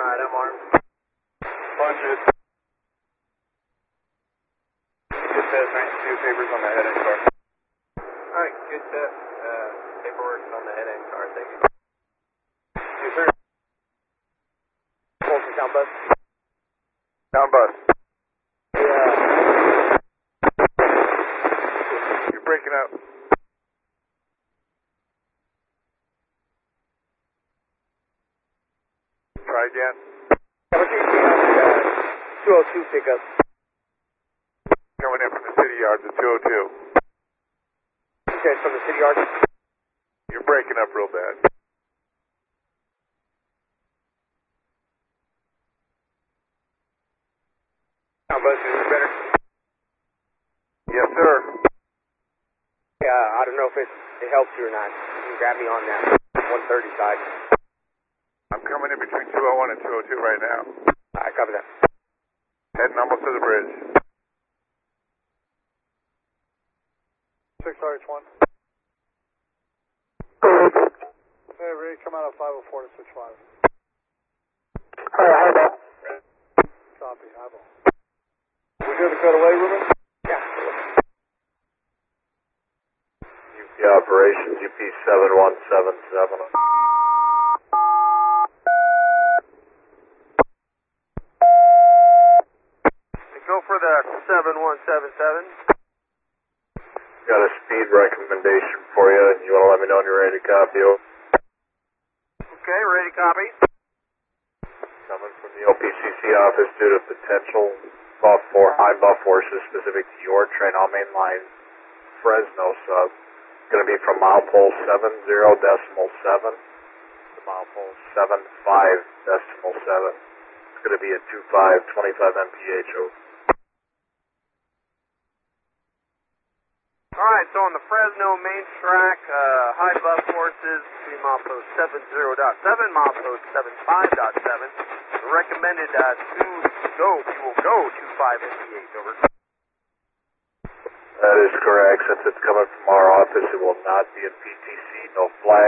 Alright, I'm armed. Punches. It says 92 papers on the head end car. Alright, good tip. Paperwork's on the head end car, thank you. Yes, sir. Folsom Town Bus. Down bus. Yeah. You're breaking up. Try again. What you see on 202 pickup? Coming in from the city yard to 202. Okay, from the city yard. You're breaking up real bad. Town Bus, is it better? Yes, sir. Yeah, I don't know if it helps you or not. You can grab me on that 130 side. I'm coming in between 201 and 202 right now. Alright, copy that. Heading almost to the bridge. 6RH1. Hey, Ray, come out of 504 to 65. Alright, highball. Copy, eyeball. We good to cut away, Ruben? Yeah. UP Operations, UP 7177. Go for the 7177. Got a speed recommendation for you, and you want to let me know when you're ready to copy. Okay, ready to copy. Coming from the OPCC office due to potential high buff forces specific to your train on main line, Fresno sub. Going to be from milepole 70.7 to milepole 75.7. It's going to be a 25 mph over. Alright, so on the Fresno main track, high buff forces between milepost 70.7, milepost 75.7. The recommended we will go 25 mph, over. That is correct. Since it's coming from our office, it will not be a PTC, no flag.